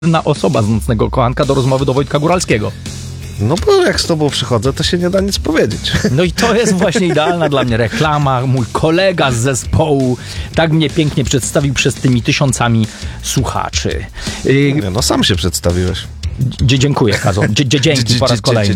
osoba z Nocnego Kochanka do rozmowy do Wojtka Góralskiego. No bo jak z tobą przychodzę, to się nie da nic powiedzieć. No i to jest właśnie idealna dla mnie reklama. Mój kolega z zespołu tak mnie pięknie przedstawił przed tymi tysiącami słuchaczy. Nie, no sam się przedstawiłeś. Dziękuję, Kazo. Dzięki po raz kolejny.